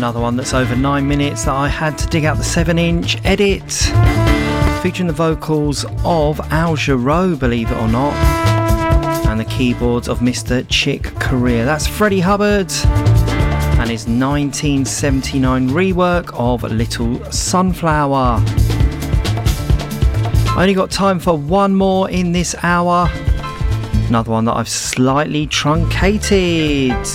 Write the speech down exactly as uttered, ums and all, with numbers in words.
Another one that's over nine minutes that I had to dig out the seven inch edit, featuring the vocals of Al Jarreau, believe it or not, and the keyboards of Mister Chick Corea. That's Freddie Hubbard and his nineteen seventy-nine rework of Little Sunflower. I only got time for one more in this hour. Another one that I've slightly truncated.